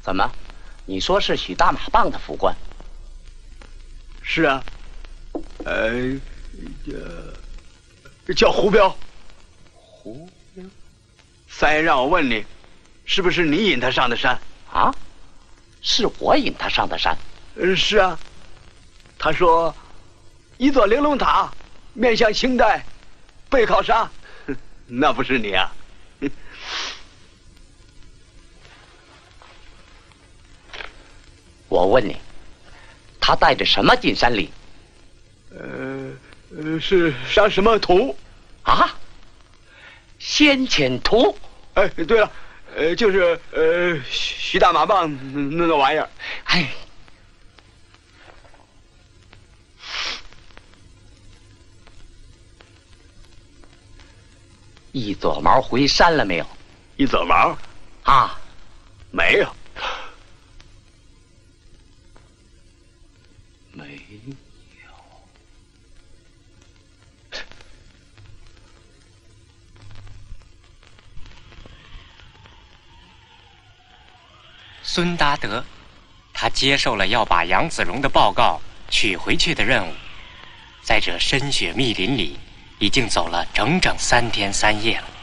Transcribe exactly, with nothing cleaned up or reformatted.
怎么？你说是许大马棒的副官？ 是啊，呃，呃，叫胡彪。 胡彪。 三爷让我问你，是不是你引他上的山？ 啊？是我引他上的山？ 呃，是啊。他说，一座玲珑塔，面向清代，背靠沙，那不是你啊？ 我问你，他带着什么进山里？ 呃呃，是上什么图？ 啊？先遣图？ 哎，对了，呃，就是呃，徐大马棒那那玩意儿。 哎，一撮毛回山了没有？ 一撮毛？ 啊， 没有。 没有。 孙达德，他接受了要把杨子荣的报告取回去的任务，在这深雪密林里，已经走了整整三天三夜了。